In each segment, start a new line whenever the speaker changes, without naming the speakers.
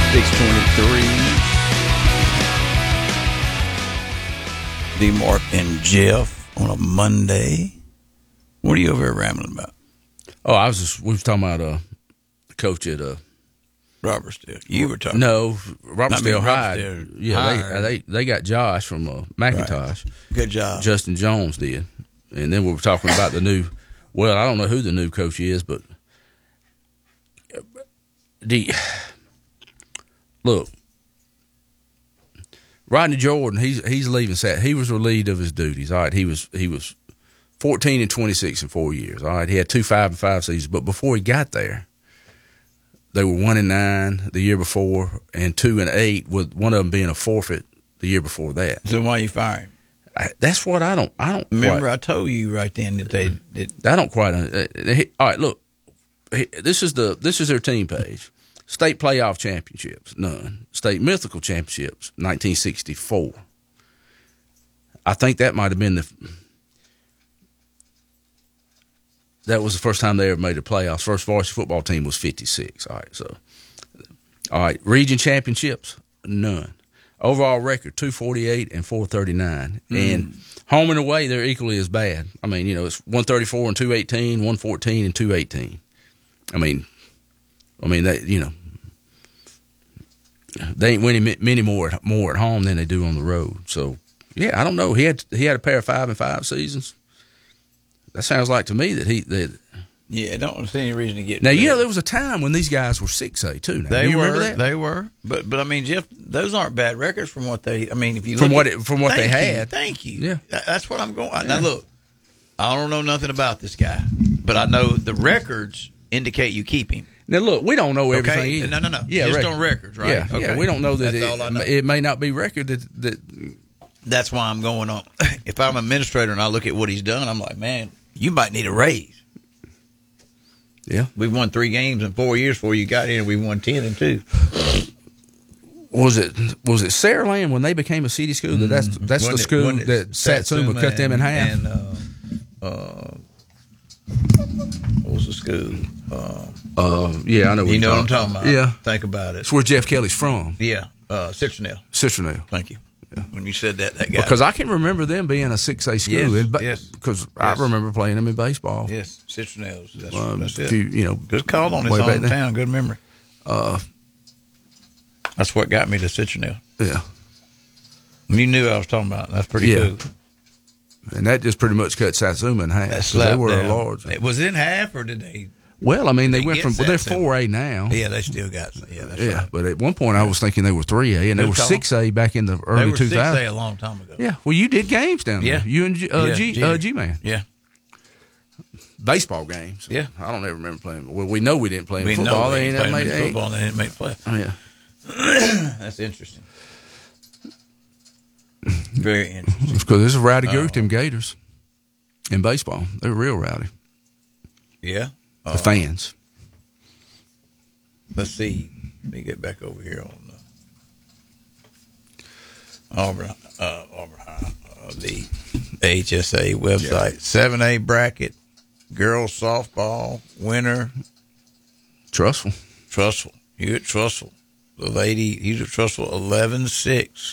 623. D-Mark and Jeff on a Monday. What are you over here rambling about?
Oh, we was talking about the coach at
Robertsdale. You were talking.
No, Robertsdale High. Yeah, they got Josh from McIntosh.
Right. Good job.
Justin Jones did. And then we were talking about the new, well, I don't know who the new coach is, but look, Rodney Jordan, he's leaving. He was relieved of his duties. All right, he was 14-26 in 4 years. All right, he had 2 5-5 seasons, but before he got there, they were 1-9 the year before and 2-8, with one of them being a forfeit the year before that.
So why you fire him?
That's what I don't.
Remember, I told you right then that they did.
I don't quite. All right, look, this is their team page. State playoff championships, none. State mythical championships, 1964. I think that might have been that was the first time they ever made the playoffs. First varsity football team was 56. All right, region championships, none. Overall record, 248 and 439. And home and away, they're equally as bad. I mean, it's 134 and 218, 114 and 218. I mean, they ain't winning many more at home than they do on the road. So, yeah, I don't know. He had a pair of 5-5 seasons. That sounds like to me that
yeah, I don't see any reason to get.
Now, there was a time when these guys were 6A too. Now, remember that?
They were, but I mean, Jeff, those aren't bad records from what they. I mean, if you
from
look
what they had.
Thank you.
Yeah,
that's what I'm going. Yeah. Now look, I don't know nothing about this guy, but I know the records indicate you keep him.
Now look, we don't know everything.
Okay?
Either.
No. Yeah, just on records, right?
Yeah,
okay.
Yeah. We don't know that
that's all I know.
It may not be record that.
That's why I'm going on. If I'm an administrator and I look at what he's done, I'm like, man, you might need a raise.
Yeah,
we've won 3 games in 4 years before you got here. We won 10 and 2.
Was it Saraland when they became a city school? That's the school that Satsuma cut them in half.
And what was the school?
Yeah, I know.
You know what I'm talking about?
Yeah,
think about it.
It's where Jeff Kelly's from.
Yeah, Citronelle.
Thank you.
Yeah. When you said that guy.
Because I can remember them being a 6A school.
Yes.
Because I remember playing them in baseball.
Yes, Citronelle's. That's
it.
Just called on his hometown. Good memory. That's what got me to Citronelle.
Yeah.
You knew I was talking about. That's pretty cool.
And that just pretty much cut Satsuma in half. They were a large.
Was it in half, or did they?
Well, I mean, they went from they're 4A now.
Yeah, they still got. Yeah, that's right.
But at one point I was thinking they were 3A, and they were 6A back in the early 2000s. They were
6A a long time ago.
Yeah. Well, you did games down there.
Yeah.
You and G-Man.
Yeah.
Baseball games.
Yeah.
I don't ever remember playing. Well, we know we didn't play in football.
Know they didn't play in football. They didn't make play.
Oh, yeah.
That's interesting. Very interesting.
Because there's a rowdy group, them Gators, in baseball. They're real rowdy.
Yeah.
The fans.
Let's see. Let me get back over here on Auburn High, the HSA website. 7A bracket, girls softball winner.
Trussville.
You at Trussville. The lady, he's at Trussville 11-6.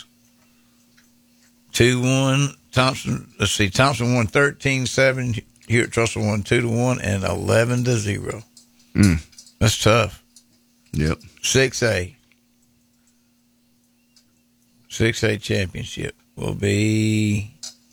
2-1. Thompson. Let's see. Thompson won 13-7. Here at Trussville won 2-1 and 11-0. That's tough.
Yep.
6A championship will be.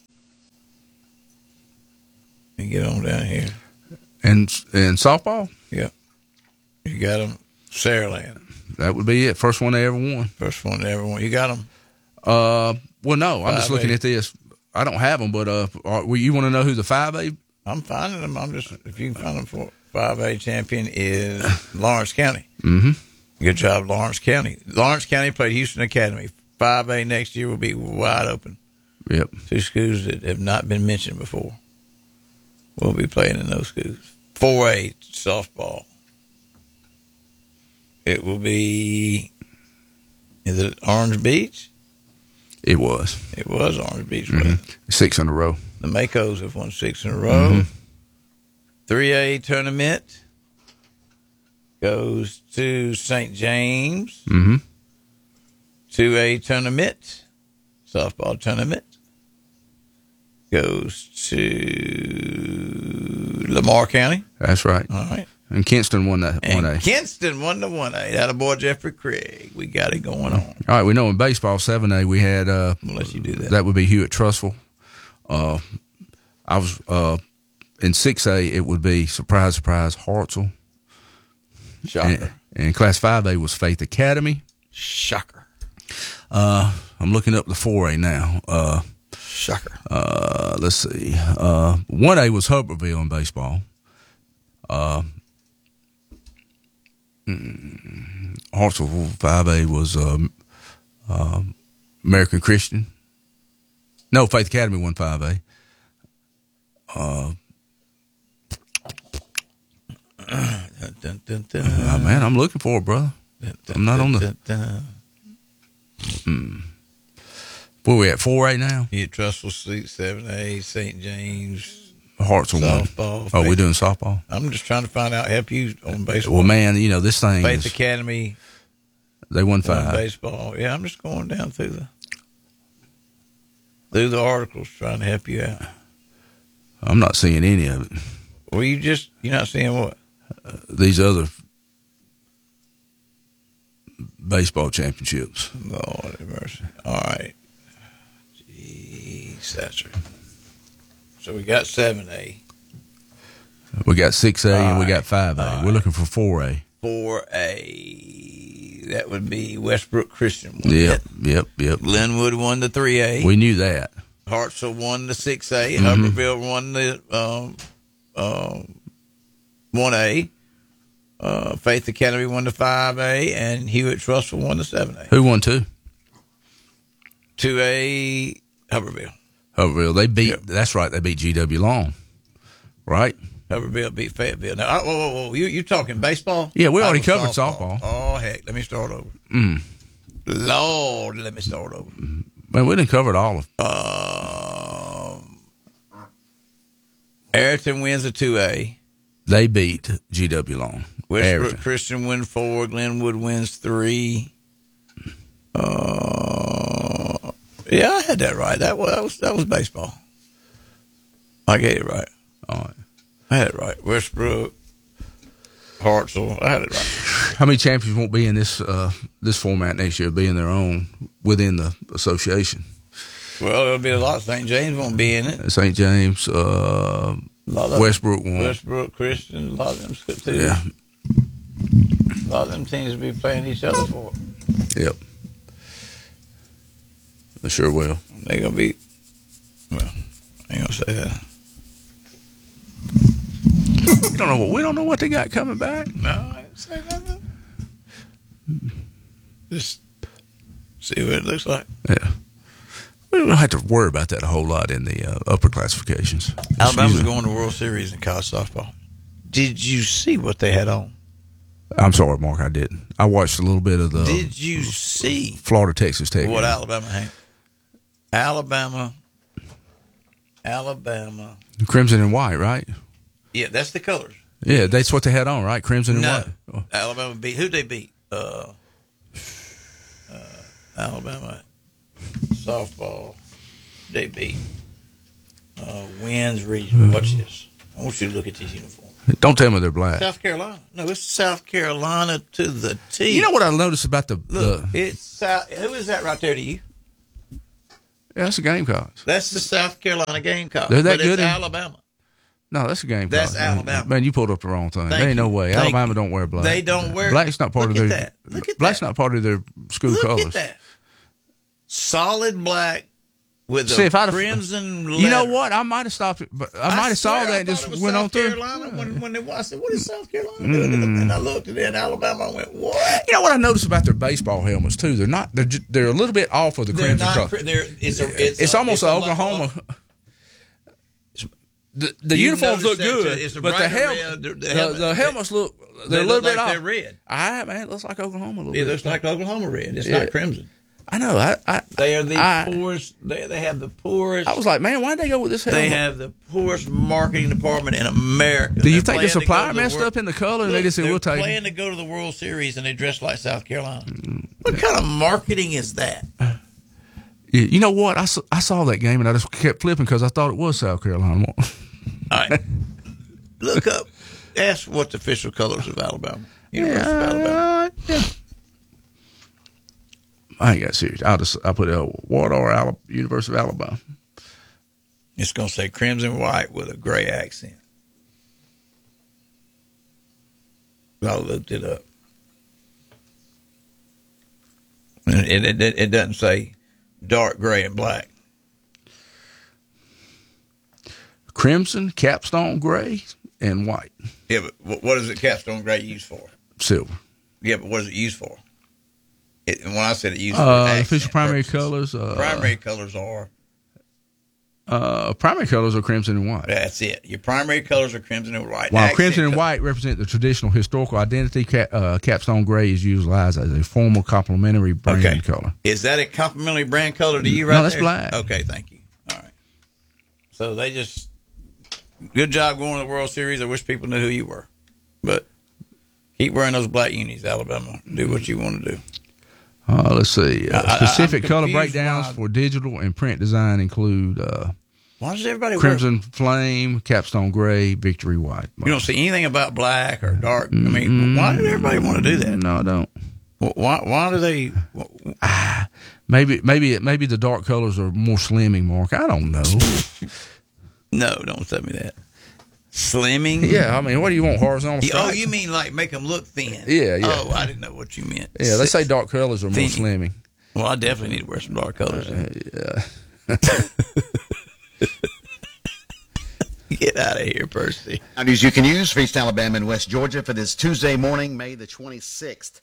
Let me get on down here.
And softball?
Yeah. You got them. Saraland.
That would be it. First one they ever won.
You got them?
Well, no. I'm just looking at this. I don't have them, but you want to know who the 5A?
I'm finding them. If you can find them for 5A champion is Lawrence County.
Mm-hmm.
Good job, Lawrence County. Lawrence County played Houston Academy. 5A next year will be wide open.
Yep.
2 schools that have not been mentioned before. We'll be playing in those schools. 4A softball. It will be. Is it Orange Beach?
It was.
It was Orange Beach.
Mm-hmm. 6 in a row.
The Macos have won 6 in a row. 3A tournament goes to St. James. 2A tournament, softball tournament, goes to Lamar County.
That's right.
All right.
And Kinston won that 1A.
And Kinston won the 1A. That boy Jeffrey Craig. We got it going on.
All right, we know in baseball 7A we had
Unless you do that.
That would be Hewitt Trussville. I was in 6A. It would be surprise Hartselle.
Shocker.
And Class 5A was Faith Academy.
Shocker.
I'm looking up the 4A now.
Shocker.
Let's see. 1A was Hubbardville in baseball. Hartselle 5A was American Christian. No, Faith Academy won 5A. Man, I'm looking for it, brother. I'm not on the. Where we at? 4A now.
You Trussville 6, 7A, St. James.
Hartselle won.
Softball.
Oh, we're doing softball.
I'm just trying to find out, help you on baseball.
Well, man, this thing.
Faith Academy.
They won 5.
Baseball. Yeah, I'm just going down through the articles trying to help you out.
I'm not seeing any of it.
Well, you're not seeing what?
These other baseball championships.
Lord have mercy. All right. Jeez, that's right. So we got 7A.
We got 6A and we got 5A.
All
We're looking for 4A.
4A. That would be Westbrook Christian.
Yep.
Glenwood won the 3A.
We knew that.
Hartselle won the 6A. Hubbardville won the 1A. Faith Academy won the 5A, and Hewitt Trussville won the 7A.
Who won 2?
2A, Hubbardville.
Hubbardville. They beat. Yep. That's right. They beat GW Long, right?
Hubbardville beat Fayetteville. Now, whoa. You talking baseball?
Yeah, we already covered softball.
Oh heck, let me start over. Lord, let me start over.
Man, we didn't cover all of.
Ayrton wins the 2A.
They beat GW Long.
Westbrook Christian wins 4. Glenwood wins 3. Yeah, I had that right. That was baseball. I get it right.
All right.
I had it right. Westbrook, Hartselle. I had it right.
How many champions won't be in this format next year? Be in their own within the association.
Well, there'll be a lot. St. James won't be in it.
St. James, Westbrook won't.
Westbrook Christian, a lot of them too.
Yeah.
A lot of them teams will be playing each other for it.
Yep. They sure will.
They're gonna be. Well, I ain't gonna say that.
We don't know what they got coming back.
No, I didn't say nothing. Just see what it looks like.
Yeah. We don't have to worry about that a whole lot in the upper classifications.
Alabama's going to World Series in college softball. Did you see what they had on?
I'm sorry, Mark, I didn't. I watched a little bit of the.
Did you see
Florida Texas Tech?
What Alabama had? Alabama.
Crimson and white, right?
Yeah, that's the colors.
Yeah, that's what they had on, right? Crimson and white.
Oh. Alabama beat. Who'd they beat? Alabama softball. They beat Wins Region. Watch this. I want you to look at these uniforms.
Don't tell me they're black.
South Carolina. No, it's South Carolina to the T.
You know what I noticed about
it's South. Who is that right there to you?
Yeah, that's the Gamecocks.
That's the South Carolina Gamecocks.
They're that good.
It's Alabama.
No, that's the Gamecocks.
That's Alabama.
Man, you pulled up the wrong thing. There ain't no way. Alabama don't wear black.
They don't wear.
Black's not part of their.
That. Look at
black's
that.
not part of their school colors.
Look at that. Solid black with
See,
a crimson letter.
You know what? I might have stopped it, but I might have saw that and just went on through.
Carolina when I said, "What is South Carolina doing?" And I looked at it in Alabama. I went, "What?"
You know what I noticed about their baseball helmets too? They're not. They're a little bit off of the crimson color. It's almost an Oklahoma. The uniforms look good, but the helmets look. They're a little bit off.
They're red.
Man, it looks like Oklahoma a little bit.
It looks like Oklahoma red. It's not crimson.
I know.
They are the poorest. They have the poorest.
I was like, man, why'd they go with this helmet?
They have the poorest marketing department in America.
Do you think the supplier messed up in the color and they just said, we'll take it?
They're planning to go to the World Series and they dress like South Carolina. What kind of marketing is that?
You know what? I saw that game and I just kept flipping because I thought it was South Carolina.
All right. Look up. Ask what the official colors of Alabama. University of Alabama.
Yeah. I ain't got serious. I'll put Wardar, University of Alabama.
It's going to say crimson white with a gray accent. I looked it up. And it doesn't say dark gray and black.
Crimson, capstone gray, and white.
Yeah, but what is it capstone gray used for?
Silver.
Yeah, but what is it used for? When I said it used for
the official primary
purposes.
colors.
Primary colors are.
Primary colors are crimson and white.
That's it. Your primary colors are crimson and white.
While crimson and white represent the traditional historical identity, capstone gray is utilized as a formal complementary brand color.
Is that a complementary brand color to you right
No, that's
there?
black.
Okay, thank you. All right. So they just, good job going to the World Series. I wish people knew who you were. But keep wearing those black unis, Alabama. Do what you want to do.
Let's see. Specific color
confused
breakdowns for digital and print design include
why does everybody
crimson flame, capstone gray, victory white.
You don't see anything about black or dark. I mean, why did everybody want to do that?
No, I don't.
Why do they?
Maybe the dark colors are more slimming, Mark. I don't know.
No, don't tell me that. Slimming?
Yeah, I mean, what do you want, horizontal stripes?
Oh, you mean like make them look thin?
Yeah.
Oh, I didn't know what you meant.
Yeah, they say dark colors are more slimming.
Well, I definitely need to wear some dark colors.
Yeah.
Get out of here, Percy.
Now, news you can use for East Alabama and West Georgia for this Tuesday morning, May the 26th,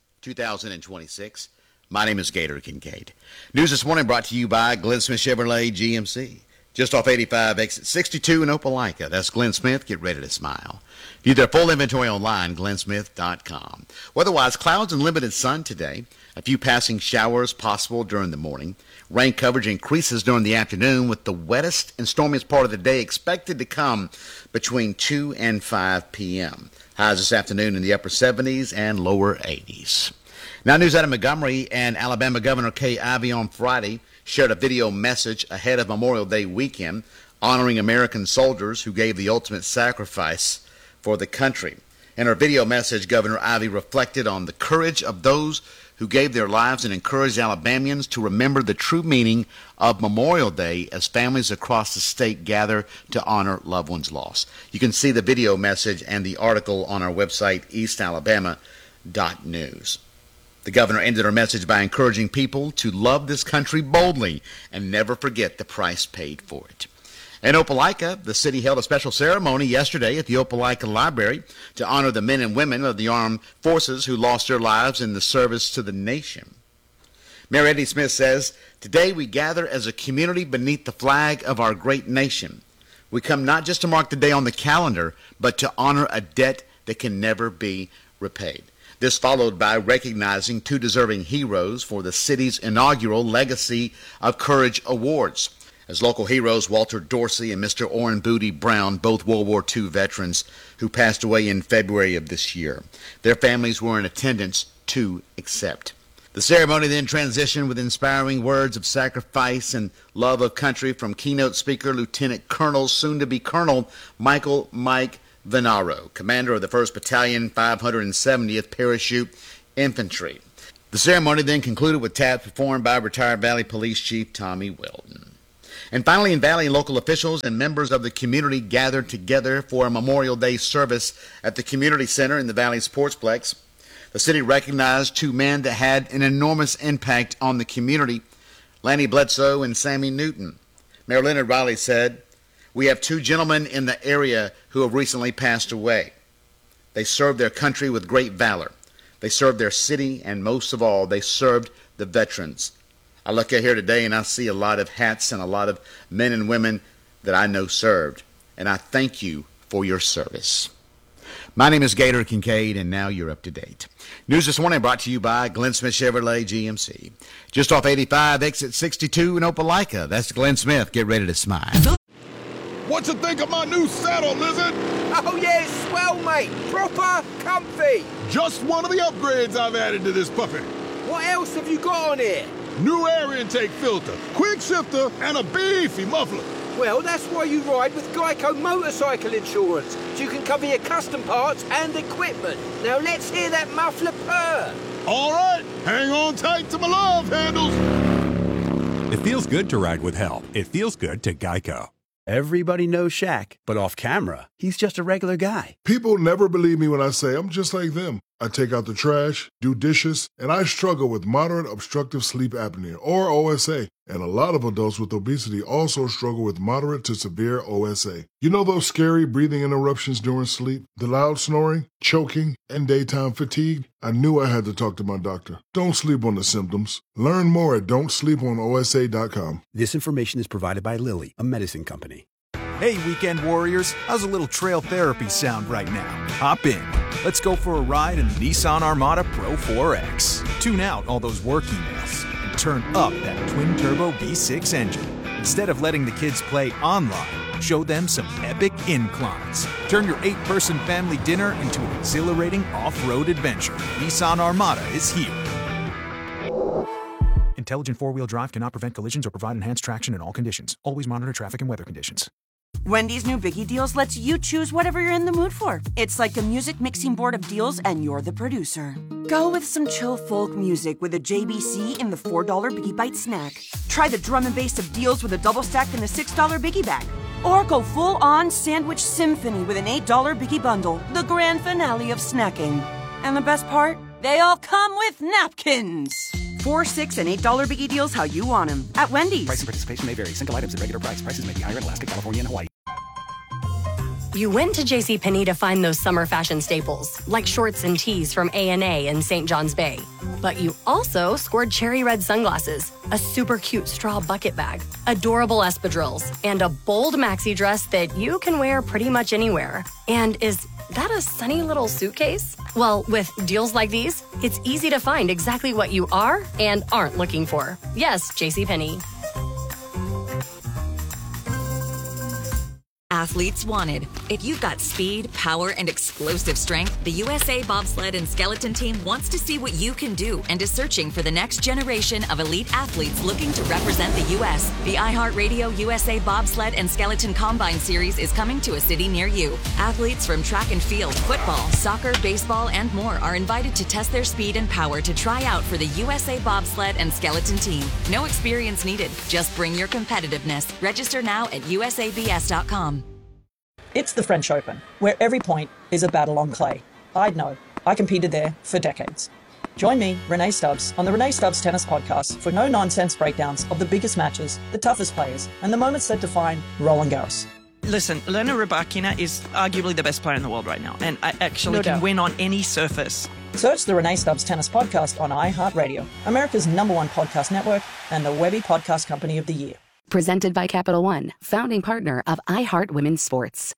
2026. My name is Gator Kincaid. News this morning brought to you by Glenn Smith Chevrolet GMC. Just off 85, exit 62 in Opelika. That's Glenn Smith. Get ready to smile. View their full inventory online, glennsmith.com. Weather-wise, clouds and limited sun today. A few passing showers possible during the morning. Rain coverage increases during the afternoon with the wettest and stormiest part of the day expected to come between 2 and 5 p.m. Highs this afternoon in the upper 70s and lower 80s. Now, news out of Montgomery, and Alabama Governor Kay Ivey on Friday shared a video message ahead of Memorial Day weekend honoring American soldiers who gave the ultimate sacrifice for the country. In her video message, Governor Ivey reflected on the courage of those who gave their lives and encouraged Alabamians to remember the true meaning of Memorial Day as families across the state gather to honor loved ones lost. You can see the video message and the article on our website, eastalabama.news. The governor ended her message by encouraging people to love this country boldly and never forget the price paid for it. In Opelika, the city held a special ceremony yesterday at the Opelika Library to honor the men and women of the armed forces who lost their lives in the service to the nation. Mayor Eddie Smith says, "Today we gather as a community beneath the flag of our great nation. We come not just to mark the day on the calendar, but to honor a debt that can never be repaid." This followed by recognizing two deserving heroes for the city's inaugural Legacy of Courage Awards. As local heroes Walter Dorsey and Mr. Orrin Booty Brown, both World War II veterans who passed away in February of this year. Their families were in attendance to accept. The ceremony then transitioned with inspiring words of sacrifice and love of country from keynote speaker Lieutenant Colonel, soon-to-be Colonel, Michael Mike Venaro, commander of the 1st Battalion, 570th Parachute Infantry. The ceremony then concluded with taps performed by retired Valley Police Chief Tommy Weldon. And finally, in Valley, local officials and members of the community gathered together for a Memorial Day service at the Community Center in the Valley Sportsplex. The city recognized two men that had an enormous impact on the community, Lanny Bledsoe and Sammy Newton. Mayor Leonard Riley said, "We have two gentlemen in the area who have recently passed away. They served their country with great valor. They served their city, and most of all, they served the veterans. I look out here today and I see a lot of hats and a lot of men and women that I know served, and I thank you for your service." My name is Gator Kincaid, and now you're up to date. News this morning brought to you by Glenn Smith Chevrolet GMC. Just off 85, exit 62 in Opelika. That's Glenn Smith. Get ready to smile.
What you think of my new saddle, Lizard?
Oh yeah, it's swell, mate. Proper comfy.
Just one of the upgrades I've added to this puppy.
What else have you got on here?
New air intake filter, quick shifter, and a beefy muffler.
Well, that's why you ride with Geico Motorcycle Insurance, so you can cover your custom parts and equipment. Now let's hear that muffler purr.
All right, hang on tight to my love handles.
It feels good to ride with help. It feels good to Geico.
Everybody knows Shaq, but off camera, he's just a regular guy.
People never believe me when I say I'm just like them. I take out the trash, do dishes, and I struggle with moderate obstructive sleep apnea, or OSA. And a lot of adults with obesity also struggle with moderate to severe OSA. You know those scary breathing interruptions during sleep, the loud snoring, choking, and daytime fatigue? I knew I had to talk to my doctor. Don't sleep on the symptoms. Learn more at don'tsleeponosa.com.
This information is provided by Lilly, a medicine company.
Hey, weekend warriors, how's a little trail therapy sound right now? Hop in. Let's go for a ride in the Nissan Armada Pro 4X. Tune out all those work emails and turn up that twin-turbo V6 engine. Instead of letting the kids play online, show them some epic inclines. Turn your 8-person family dinner into an exhilarating off-road adventure. Nissan Armada is here. Intelligent four-wheel drive cannot prevent collisions or provide enhanced traction in all conditions. Always monitor traffic and weather conditions.
Wendy's new Biggie Deals lets you choose whatever you're in the mood for. It's like a music mixing board of deals, and you're the producer. Go with some chill folk music with a JBC in the $4 Biggie Bite snack. Try the drum and bass of deals with a double stack in the $6 Biggie Bag. Or go full-on sandwich symphony with an $8 Biggie Bundle, the grand finale of snacking. And the best part? They all come with napkins. $4, $6, and $8 Biggie Deals how you want them at Wendy's.
Price and participation may vary. Single items at regular price. Prices may be higher in Alaska, California, and Hawaii.
You went to JCPenney to find those summer fashion staples, like shorts and tees from A&A in St. John's Bay. But you also scored cherry red sunglasses, a super cute straw bucket bag, adorable espadrilles, and a bold maxi dress that you can wear pretty much anywhere. And is that a sunny little suitcase? Well, with deals like these, it's easy to find exactly what you are and aren't looking for. Yes, JCPenney.
Athletes wanted. If you've got speed, power, and explosive strength, the USA Bobsled and Skeleton Team wants to see what you can do and is searching for the next generation of elite athletes looking to represent the U.S. The iHeartRadio USA Bobsled and Skeleton Combine Series is coming to a city near you. Athletes from track and field, football, soccer, baseball, and more are invited to test their speed and power to try out for the USA Bobsled and Skeleton Team. No experience needed. Just bring your competitiveness. Register now at usabs.com.
It's the French Open, where every point is a battle on clay. I'd know. I competed there for decades. Join me, Renee Stubbs, on the Renee Stubbs Tennis Podcast for no-nonsense breakdowns of the biggest matches, the toughest players, and the moments that define Roland Garros.
Listen, Elena Rybakina is arguably the best player in the world right now, and I actually can win on any surface.
Search the Renee Stubbs Tennis Podcast on iHeartRadio, America's #1 podcast network, and the Webby Podcast Company of the Year.
Presented by Capital One, founding partner of iHeart Women's Sports.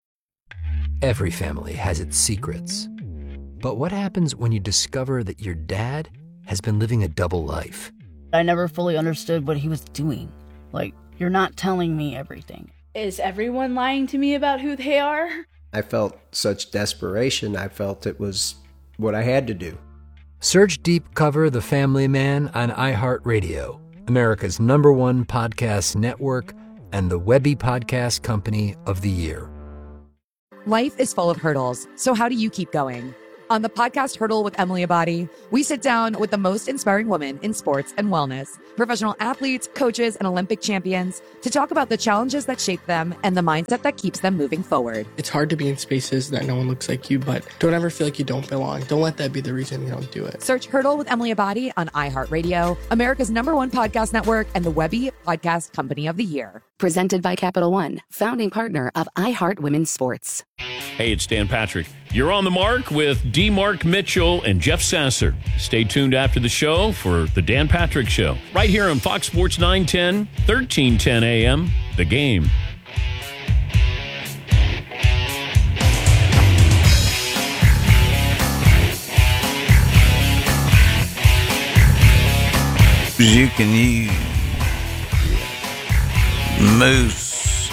Every family has its secrets. But what happens when you discover that your dad has been living a double life?
I never fully understood what he was doing. Like, you're not telling me everything.
Is everyone lying to me about who they are?
I felt such desperation. I felt it was what I had to do.
Search Deep Cover The Family Man on iHeartRadio, America's #1 podcast network, and the Webby Podcast Company of the Year.
Life is full of hurdles, so how do you keep going? On the podcast Hurdle with Emily Abadi, we sit down with the most inspiring women in sports and wellness, professional athletes, coaches, and Olympic champions to talk about the challenges that shape them and the mindset that keeps them moving forward.
It's hard to be in spaces that no one looks like you, but don't ever feel like you don't belong. Don't let that be the reason you don't do it.
Search Hurdle with Emily Abadi on iHeartRadio, America's #1 podcast network, and the Webby Podcast Company of the Year.
Presented by Capital One, founding partner of iHeart Women's Sports.
Hey, it's Dan Patrick. You're on the mark with D. Mark Mitchell and Jeff Sasser. Stay tuned after the show for the Dan Patrick Show, right here on Fox Sports 910, 1310 AM, The Game.
You can use Moose.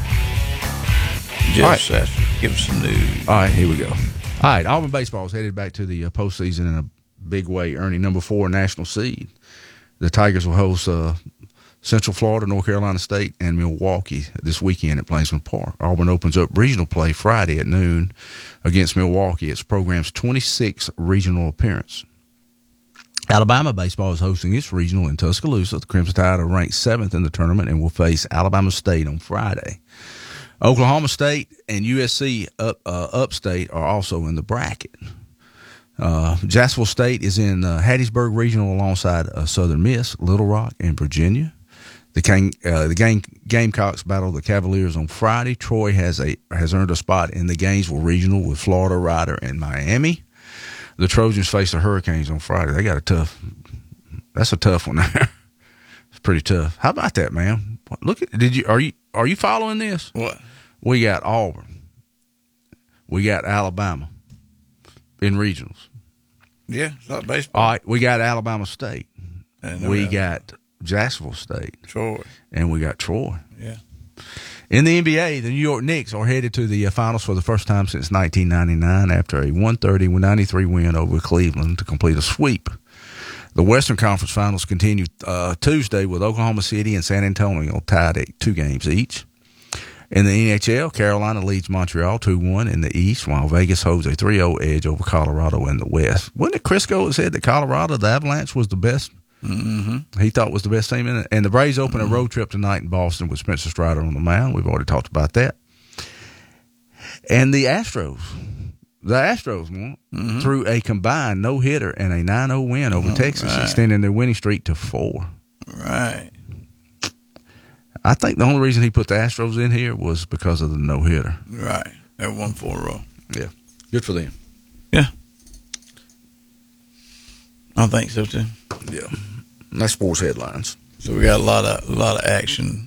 Jeff Sasser, give us some news.
All right, here we go. All right, Auburn baseball is headed back to the postseason in big way, earning number 4 national seed. The Tigers will host Central Florida, North Carolina State, and Milwaukee this weekend at Plainsman Park. Auburn opens up regional play Friday at noon against Milwaukee. It's the program's 26th regional appearance. Alabama baseball is hosting its regional in Tuscaloosa. The Crimson Tide are ranked 7th in the tournament and will face Alabama State on Friday. Oklahoma State and USC Upstate are also in the bracket. Jacksonville State is in Hattiesburg Regional alongside Southern Miss, Little Rock, and Virginia. The Gamecocks battle the Cavaliers on Friday. Troy has earned a spot in the Gainesville Regional with Florida, Rider, and Miami. The Trojans face the Hurricanes on Friday. They got that's a tough one there. It's pretty tough. How about that, man? Look at are you following this?
What?
We got Auburn. We got Alabama in regionals.
Yeah, it's not baseball.
All right, we got Alabama State. We got Jacksonville State.
Troy.
And we got Troy.
Yeah.
In the NBA, the New York Knicks are headed to the finals for the first time since 1999 after a 130-93 win over Cleveland to complete a sweep. The Western Conference Finals continue Tuesday with Oklahoma City and San Antonio tied at 2 games each. In the NHL, Carolina leads Montreal 2-1 in the East, while Vegas holds a 3-0 edge over Colorado in the West. Wasn't it Crisco that said that Colorado, the Avalanche, was the best?
Mm-hmm.
He thought was the best team in it. And the Braves open a road trip tonight in Boston with Spencer Strider on the mound. We've already talked about that. And the Astros won through a combined no-hitter and a 9-0 win over Texas, extending their winning streak to 4.
Right.
I think the only reason he put the Astros in here was because of the no-hitter.
Right. They won 4 in a row.
Yeah. Good for them.
Yeah. I think so, too.
Yeah. That's sports headlines.
So we got a lot of action.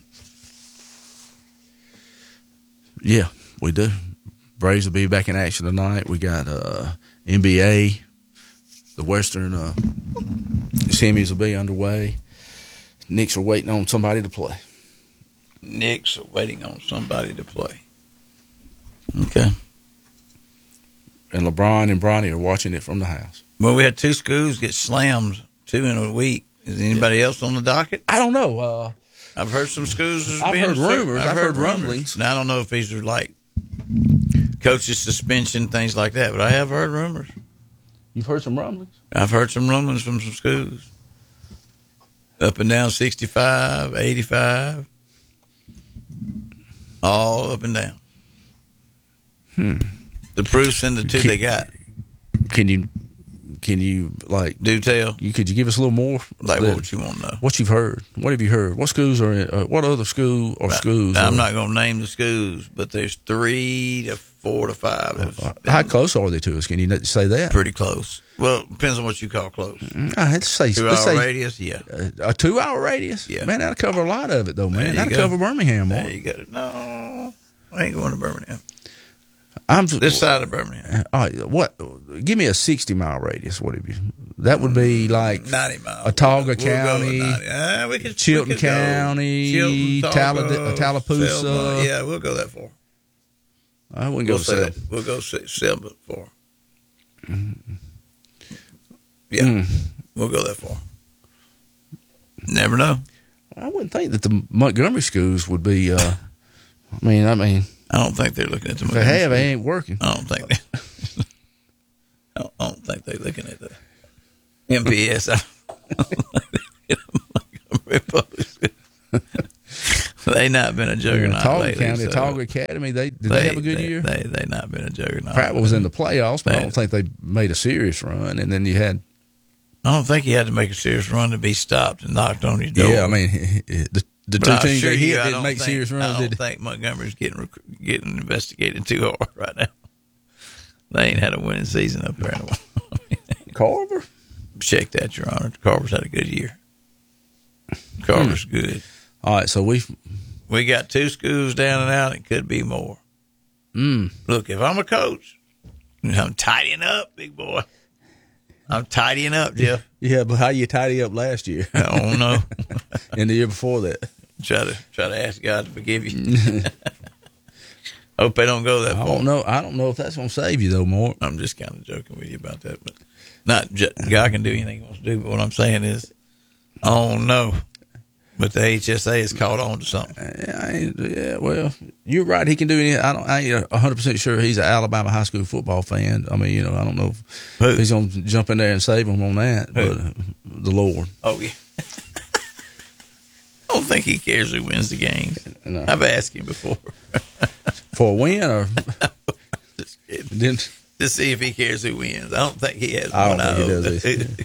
Yeah, we do. Braves will be back in action tonight. We got NBA. The Western semis will be underway. Knicks are waiting on somebody to play.
Knicks are waiting on somebody to play. Okay.
And LeBron and Bronny are watching it from the house.
Well, we had 2 schools get slammed 2 in a week. Is anybody else on the docket?
I don't know.
I've heard some schools.
I've heard rumors. I've heard rumblings.
Now, I don't know if these are like coaches' suspension, things like that, but I have heard rumors.
You've heard some rumblings?
I've heard some rumblings from some schools. Up and down 65, 85. All up and down. The proof's in the 2 they got.
Can you like
do tell?
Could you give us a little more?
Like what you want to know?
What you've heard? What have you heard? What schools are in? What other school or schools?
I'm not going to name the schools, but there's 3 to 4 to 5.
How close are they to us? Can you say that?
Pretty close. Well, depends on what you call close.
Let's say
2-hour radius. Yeah,
a 2-hour radius.
Yeah,
man, that'll cover a lot of it, though. Man, that'll cover Birmingham.
There you go. No, I ain't going to Birmingham.
I'm
this side of Birmingham.
All right, what? Give me a 60-mile radius. What have you? That would be like
90 miles.
Otaga County, Chilton County, Tallapoosa.
Selma. Yeah, we'll go that far.
I wouldn't go Selma.
We'll go Selma far. Yeah, we'll go that far. Never know.
I wouldn't think that the Montgomery schools would be. I mean.
I don't think they're looking at the.
If they have, they ain't working.
I don't think. I don't think they're looking at the MPS. They not been a juggernaut lately.
County, Otaga Academy. Did they have a good year?
They not been a juggernaut.
Pratt was in the playoffs, but I don't think they made a serious run. And then you had.
I don't think he had to make a serious run to be stopped and knocked on his door.
Yeah, I mean the 2 teams they hit didn't make serious runs.
I don't think Montgomery's getting investigated too hard right now. They ain't had a winning season up there in a while.
Carver?
Check that, Your Honor. Carver's had a good year. Carver's good.
All right, so we
got 2 schools down and out. It could be more. Look, if I'm a coach, I'm tidying up, big boy. I'm tidying up, Jeff.
Yeah, but how you tidy up last year?
I don't know.
And the year before that.
Try to ask God to forgive you. Hope they don't go that far.
I don't know if that's going to save you, though, Mark.
I'm just kind of joking with you about that. But guy can do anything he wants to do. But what I'm saying is, I don't know. But the HSA has caught on to something.
Yeah, well, you're right. He can do anything. I ain't 100% sure he's an Alabama high school football fan. I mean, I don't know if he's going to jump in there and save him on that. But the Lord.
Oh, yeah. I don't think he cares who wins the games. No. I've asked him before.
For a win or?
Just kidding. To see if he cares who wins. I don't think he has one.
I don't think he does.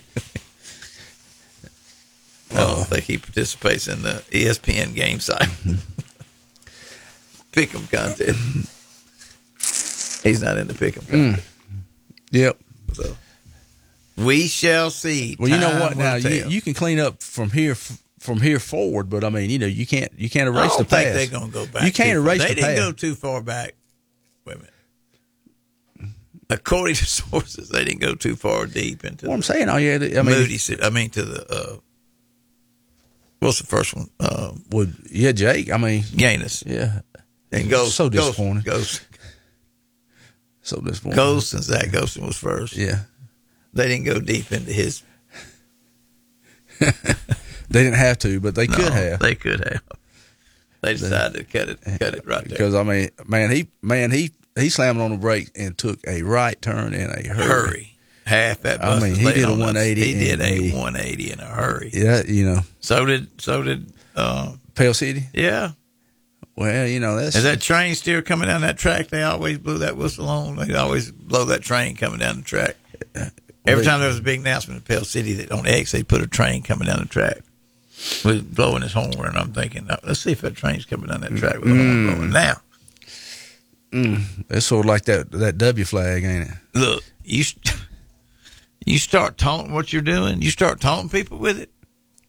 I don't think he participates in the ESPN game site. Pick'em contest. He's not in the pick'em contest.
Yep.
So we shall see.
Well, you know what? Now you can clean up from here forward, but I mean, you can't erase the past.
I don't think they're going to go back.
You can't erase the past.
They didn't go too far back. Wait a minute. According to sources, they didn't go too far deep into.
What I'm saying, to
the. What's the first one?
Jake. I mean,
Gaines.
Yeah,
and Ghost.
So disappointing.
Ghost.
So disappointing.
Ghost and Zach Ghostin was first.
Yeah,
they didn't go deep into his.
They didn't have to, but they could have.
They could have. They decided to cut it right there.
Because I mean, he slammed on the brake and took a right turn in a hurry.
Half that bus.
I mean, he did a 180.
He did a 180 in a hurry.
Yeah,
So did
Pale City.
Yeah.
Well, that's.
Is that train still coming down that track? They always blew that whistle on. They always blow that train coming down the track. Every time there was a big announcement in Pale City that on X, they put a train coming down the track with blowing his horn, and I'm thinking, let's see if that train's coming down that track with the horn blowing now.
It's sort of like that W flag, ain't it?
Look, you start taunting what you're doing, you start taunting people with it,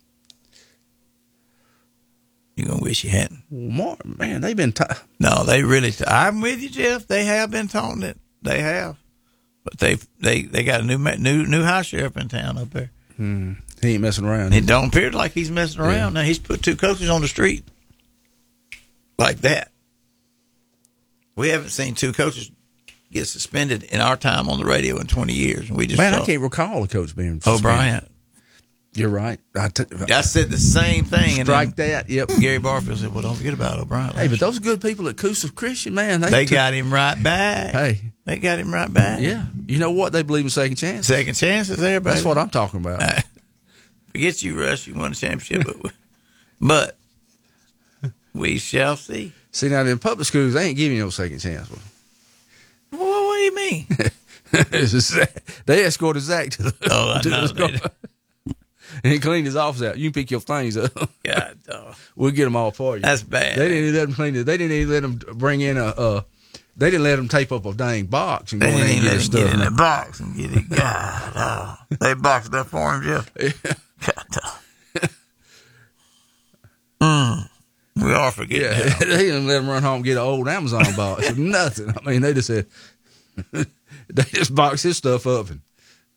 you're going to wish you hadn't.
More, man, they've been
No, they really I'm with you, Jeff. They have been taunting it. They have. But they got a new high sheriff in town up there.
He ain't messing around.
It don't appear like he's messing around. Yeah. Now, he's put 2 coaches on the street like that. We haven't seen 2 coaches get suspended in our time on the radio in 20 years. And we just
I can't recall a coach being suspended.
O'Brien.
You're right.
I said the same thing.
Strike that. Yep.
Gary Barfield said, well, don't forget about O'Brien.
Hey, but those good people at Coosa Christian, man.
They got him right back.
Hey.
They got him right back.
Yeah. You know what? They believe in second chances.
Second chances, everybody.
That's what I'm talking about.
Forget you, Russ. You won the championship. But we shall see.
See, now, in public schools, they ain't giving you no second chance.
Well, what do you mean?
They escorted Zach to
the
school. And he cleaned his office out. You can pick your things up.
God, dog.
We'll get them all for you.
That's bad.
They didn't even let them clean it. They didn't even let them bring in they didn't let them tape up a dang box and go in and get his stuff.
Get in the box and get it. God, they boxed up for him, Jeff.
Yeah.
God, we all forget.
Yeah, they didn't let them run home and get an old Amazon box. Nothing. I mean, they just said they just boxed his stuff up and.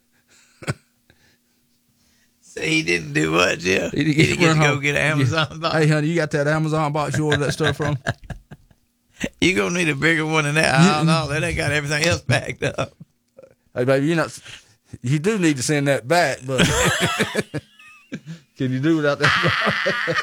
So he didn't do what, Jeff?
He didn't get to
go get an Amazon box.
Hey, honey, you got that Amazon box you ordered that stuff from?
You gonna need a bigger one than that. I don't know. They ain't got everything else backed up.
Hey, baby, you do need to send that back, but can you do without that?